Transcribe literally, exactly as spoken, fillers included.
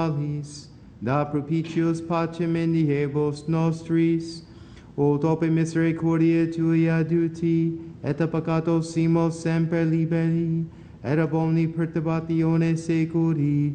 da propitios pacem indiebus nostris, ut ope misericordia tua duti, et a peccato simos semper liberi, et ab omni perturbatione securi,